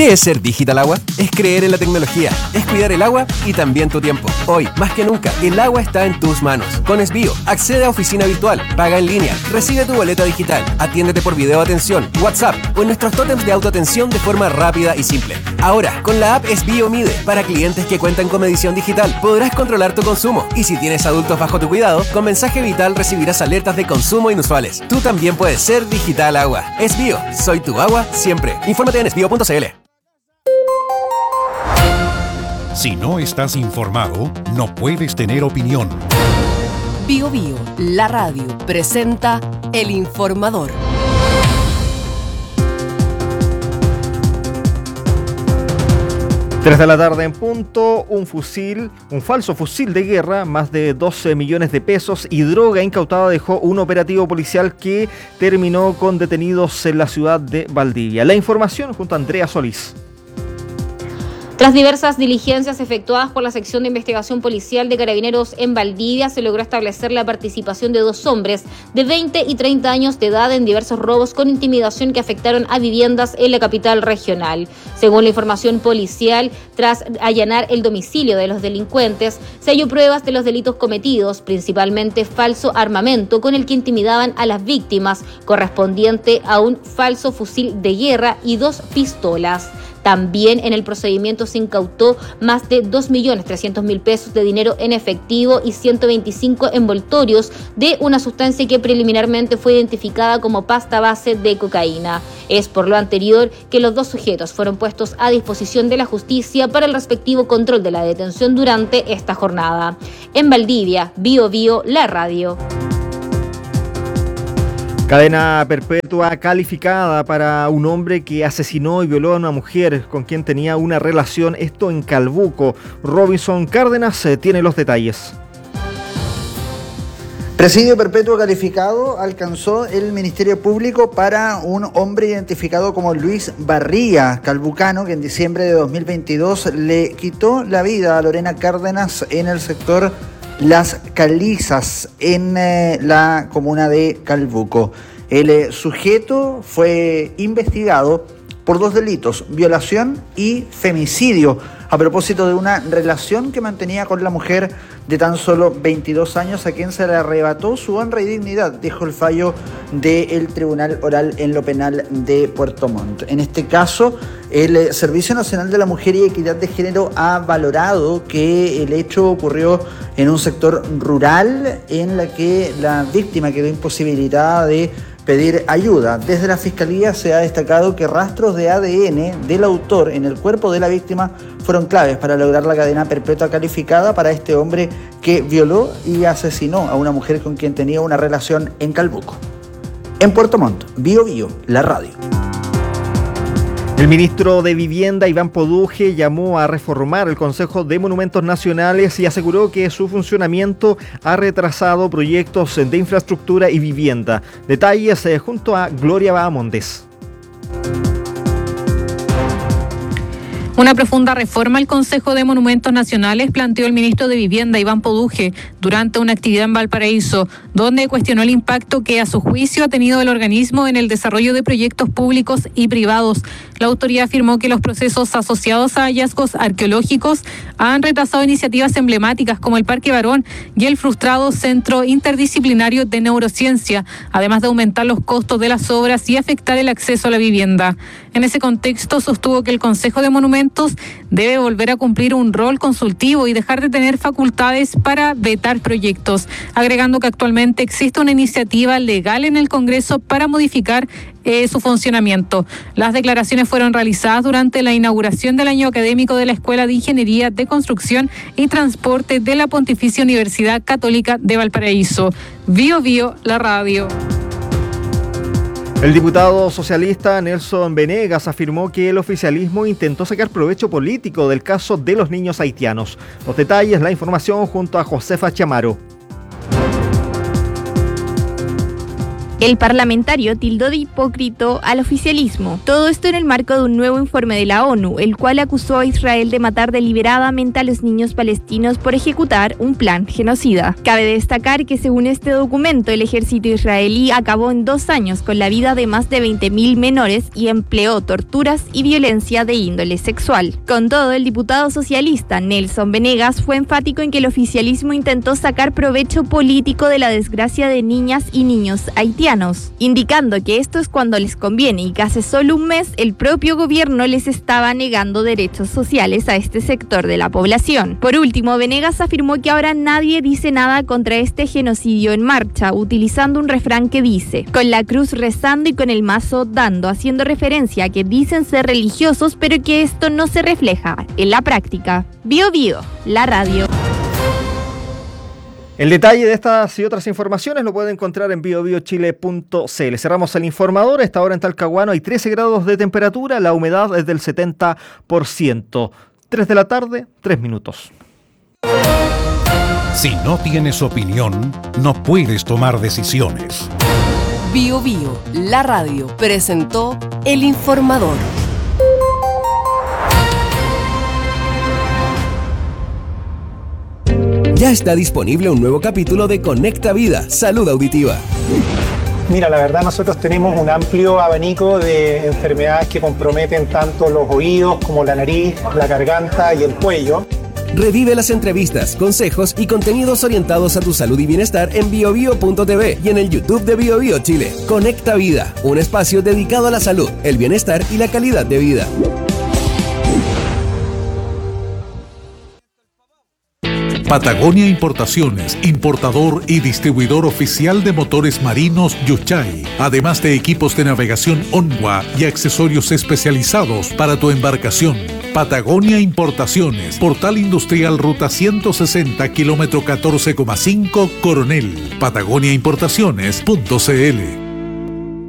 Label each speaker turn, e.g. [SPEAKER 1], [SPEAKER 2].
[SPEAKER 1] ¿Qué es ser Digital Agua? Es creer en la tecnología, es cuidar el agua y también tu tiempo. Hoy, más que nunca, el agua está en tus manos. Con Esbio, accede a oficina virtual, paga en línea, recibe tu boleta digital, atiéndete por video atención, WhatsApp o en nuestros tótems de autoatención de forma rápida y simple. Ahora, con la app Esbio Mide, para clientes que cuentan con medición digital, podrás controlar tu consumo. Y si tienes adultos bajo tu cuidado, con mensaje vital recibirás alertas de consumo inusuales. Tú también puedes ser Digital Agua. Esbio, soy tu agua siempre. Infórmate en esbio.cl.
[SPEAKER 2] Si no estás informado, no puedes tener opinión.
[SPEAKER 3] Bio Bio, la radio, presenta El Informador.
[SPEAKER 4] Tres de la tarde en punto, un falso fusil de guerra, más de 12 millones de pesos y droga incautada dejó un operativo policial que terminó con detenidos en la ciudad de Valdivia. La información junto a Andrea Solís.
[SPEAKER 5] Tras diversas diligencias efectuadas por la sección de investigación policial de Carabineros en Valdivia, se logró establecer la participación de 2 hombres de 20 y 30 años de edad en diversos robos con intimidación que afectaron a viviendas en la capital regional. Según la información policial, tras allanar el domicilio de los delincuentes, se halló pruebas de los delitos cometidos, principalmente falso armamento con el que intimidaban a las víctimas, correspondiente a un falso fusil de guerra y 2 pistolas. También en el procedimiento se incautó más de 2.300.000 pesos de dinero en efectivo y 125 envoltorios de una sustancia que preliminarmente fue identificada como pasta base de cocaína. Es por lo anterior que los 2 sujetos fueron puestos a disposición de la justicia para el respectivo control de la detención durante esta jornada. En Valdivia, Bio Bio, la radio.
[SPEAKER 4] Cadena perpetua calificada para un hombre que asesinó y violó a una mujer con quien tenía una relación, esto en Calbuco. Robinson Cárdenas tiene los detalles.
[SPEAKER 6] Presidio perpetuo calificado alcanzó el Ministerio Público para un hombre identificado como Luis Barría, calbucano, que en diciembre de 2022 le quitó la vida a Lorena Cárdenas en el sector Las Calizas, en la comuna de Calbuco. El sujeto fue investigado por 2 delitos, violación y femicidio, a propósito de una relación que mantenía con la mujer de tan solo 22 años, a quien se le arrebató su honra y dignidad, dijo el fallo del Tribunal Oral en lo Penal de Puerto Montt. En este caso, el Servicio Nacional de la Mujer y Equidad de Género ha valorado que el hecho ocurrió en un sector rural en la que la víctima quedó imposibilitada de pedir ayuda. Desde la Fiscalía se ha destacado que rastros de ADN del autor en el cuerpo de la víctima fueron claves para lograr la cadena perpetua calificada para este hombre que violó y asesinó a una mujer con quien tenía una relación en Calbuco. En Puerto Montt, Bio Bio, la radio.
[SPEAKER 4] El ministro de Vivienda, Iván Poduje, llamó a reformar el Consejo de Monumentos Nacionales y aseguró que su funcionamiento ha retrasado proyectos de infraestructura y vivienda. Detalles junto a Gloria Bahamondes.
[SPEAKER 7] Una profunda reforma al Consejo de Monumentos Nacionales planteó el ministro de Vivienda, Iván Poduje, durante una actividad en Valparaíso, donde cuestionó el impacto que a su juicio ha tenido el organismo en el desarrollo de proyectos públicos y privados. La autoridad afirmó que los procesos asociados a hallazgos arqueológicos han retrasado iniciativas emblemáticas como el Parque Barón y el frustrado Centro Interdisciplinario de Neurociencia, además de aumentar los costos de las obras y afectar el acceso a la vivienda. En ese contexto, sostuvo que el Consejo de Monumentos debe volver a cumplir un rol consultivo y dejar de tener facultades para vetar proyectos, agregando que actualmente existe una iniciativa legal en el Congreso para modificar su funcionamiento. Las declaraciones fueron realizadas durante la inauguración del año académico de la Escuela de Ingeniería de Construcción y Transporte de la Pontificia Universidad Católica de Valparaíso. Bio Bio, la radio.
[SPEAKER 4] El diputado socialista Nelson Venegas afirmó que el oficialismo intentó sacar provecho político del caso de los niños haitianos. Los detalles, la información junto a Josefa Chamaro.
[SPEAKER 8] El parlamentario tildó de hipócrita al oficialismo. Todo esto en el marco de un nuevo informe de la ONU, el cual acusó a Israel de matar deliberadamente a los niños palestinos por ejecutar un plan genocida. Cabe destacar que según este documento, el ejército israelí acabó en 2 años con la vida de más de 20.000 menores y empleó torturas y violencia de índole sexual. Con todo, el diputado socialista Nelson Venegas fue enfático en que el oficialismo intentó sacar provecho político de la desgracia de niñas y niños haitianos, indicando que esto es cuando les conviene y que hace solo un mes el propio gobierno les estaba negando derechos sociales a este sector de la población. Por último, Venegas afirmó que ahora nadie dice nada contra este genocidio en marcha, utilizando un refrán que dice: con la cruz rezando y con el mazo dando, haciendo referencia a que dicen ser religiosos, pero que esto no se refleja en la práctica. Bio Bio, la radio.
[SPEAKER 4] El detalle de estas y otras informaciones lo puede encontrar en biobiochile.cl. Cerramos el informador. A esta hora en Talcahuano hay 13 grados de temperatura, la humedad es del 70%. 3 de la tarde, 3 minutos.
[SPEAKER 2] Si no tienes opinión, no puedes tomar decisiones.
[SPEAKER 3] Bio Bio, la radio, presentó El Informador.
[SPEAKER 1] Ya está disponible un nuevo capítulo de Conecta Vida, Salud Auditiva.
[SPEAKER 9] Mira, la verdad nosotros tenemos un amplio abanico de enfermedades que comprometen tanto los oídos como la nariz, la garganta y el cuello.
[SPEAKER 1] Revive las entrevistas, consejos y contenidos orientados a tu salud y bienestar en biobio.tv y en el YouTube de Bio Bio Chile. Conecta Vida, un espacio dedicado a la salud, el bienestar y la calidad de vida.
[SPEAKER 10] Patagonia Importaciones, importador y distribuidor oficial de motores marinos Yuchay, además de equipos de navegación Onwa y accesorios especializados para tu embarcación. Patagonia Importaciones, Portal Industrial Ruta 160, kilómetro 14,5, Coronel. patagoniaimportaciones.cl.